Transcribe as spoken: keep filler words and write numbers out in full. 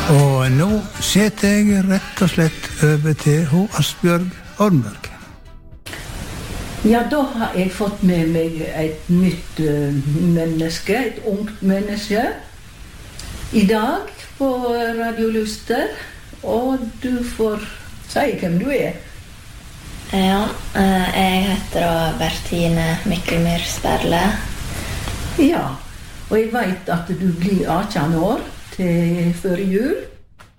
Og nå setter jeg rett og slett over til ho Asbjørg Ormberg. Ja, da har jeg fått med meg et nytt uh, menneske, et ungt menneske, i dag på Radio Luster, og du får si hvem du er. Ja, jeg heter da Bertine Mikkelmyr Sperle. Ja, og jeg vet at du blir atten år til før jul.